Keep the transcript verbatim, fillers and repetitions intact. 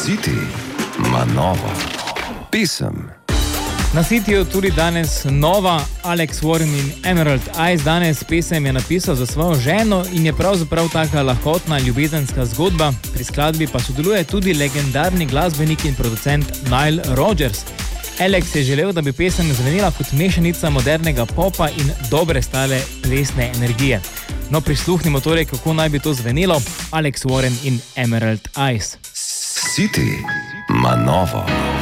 City ima novo pesem. Na Cityju tudi danes nova Alex Warren in Emerald Eyes. Danes pesem je napisal za svojo ženo in je pravzaprav taka lahkotna ljubezenska zgodba. Pri skladbi pa sodeluje tudi legendarni glasbenik in producent Nile Rodgers. Alex je želel, da bi pesem zvenela kot mešanica modernega popa in dobre stale plesne energije. No, prisluhnimo torej, kako naj bi to zvenelo. Alex Warren in Emerald Eyes. City ima novo.